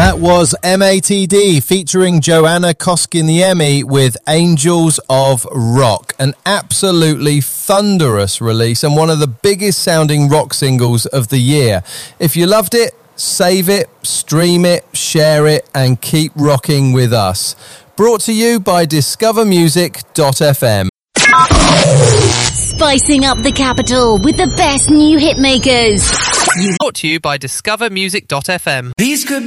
That was MATD featuring Joanna Koskiniemi with Angels of Rock, an absolutely thunderous release and one of the biggest sounding rock singles of the year. If you loved it, save it, stream it, share it, and keep rocking with us. Brought to you by discovermusic.fm. Spicing up the capital with the best new hit makers. Brought to you by discovermusic.fm. These could